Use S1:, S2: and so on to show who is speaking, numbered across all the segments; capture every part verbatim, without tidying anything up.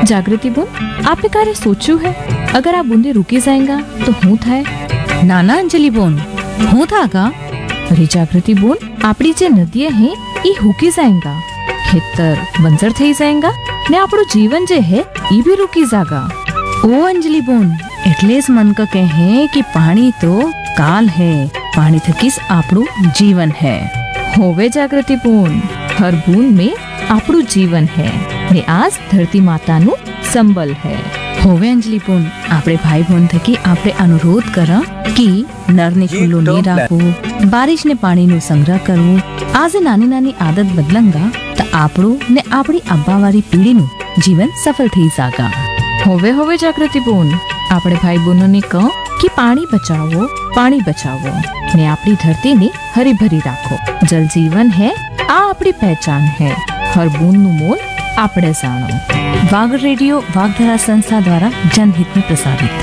S1: जागृति बोन, आपने कार्य सोचू है अगर आप बूंदे रुकी जाएगा तो हूँ थाय?
S2: नाना अंजलि बोन, हूँ था का?
S1: अरे जागृति बोन, आपड़ी जे नदियां हैं ई हुकी जाएगा, खेतर बंजर थई जाएगा ने आपड़ो जीवन जे है ई भी रुकी जागा।
S2: ओ अंजलि बोन, એટલે જ મન ક કહે કે પાણી તો કાલ હે, પાણી થકી જ આપણું જીવન હે।
S1: होवे जागृति बोन, हर बूंद में आपड़ू जीवन है ने आज धरती मातानु संबल है।
S2: होवे अंजलि बोन, આપણે ભાઈ બોન થકી આપણે અનુરોધ કર કે નરને ખુલ્લો નહીં રાખવું, બારિશને પાણીનો સંગ્રહ કરવું। આજે નાની નાની આદત બદલંગા તો આપણું ને આપણી આબાવાળી પેઢીનું જીવન સફળ થઈ જાગા।
S1: होवे होवे जागृति बोन, આપણે ભાઈ બહેનોને કહો કે પાણી બચાવો, પાણી બચાવો ને આપણી ધરતીને હરીભરી રાખો। જલ જીવન है, આ આપણી પહેચાન है। हर बूंदનું મોલ આપણે જાણો।
S2: वाग रेडियो वागधरा संस्था द्वारा जनहित में प्रसारित।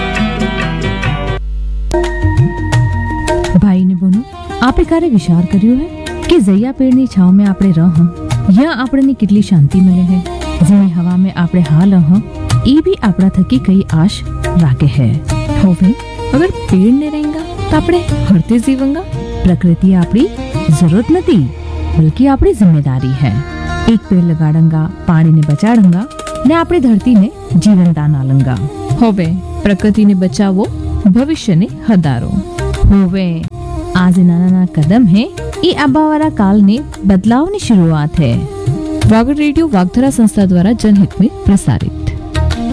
S2: भाई ने बोनो, आपे कार्य विचार કર્યો है कि जया पेड़नी छाव में आपणे रह, यहाँ आपणे કેટલી શાંતિ મળે है। જેની હવા में आपणे हाल रह, ई भी આપણા થકી કઈ આશ राखे है।
S1: होवे अगर पेड़ ने रहेगा तो આપણે હરતે જીવંગા।
S2: प्रकृति આપણી जरूरत નથી, बल्कि આપણી जिम्मेदारी है। एक पेड़ लगाड़ंगा, पानी ने बचाड़ंगा ने આપણી धरती ने जीवन दान आलंगा।
S1: होवे प्रकृति ने बचावो, भविष्य ने हदारो।
S2: होवे आज नाना नाना कदम है, ये आबावारा काल ने बदलाव की शुरुआत है।
S1: वाग रेडियो वागधरा संस्था द्वारा जनहित में प्रसारित।